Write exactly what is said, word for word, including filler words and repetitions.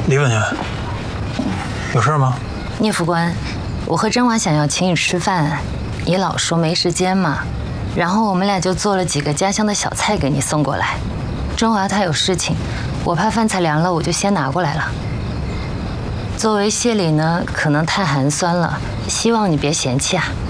李委员，有事吗？ 聂副官，我和甄华想要请你吃饭，你老说没时间嘛，然后我们俩就做了几个家乡的小菜给你送过来。甄华她有事情，我怕饭菜凉了，我就先拿过来了。作为谢礼呢，可能太寒酸了，希望你别嫌弃啊。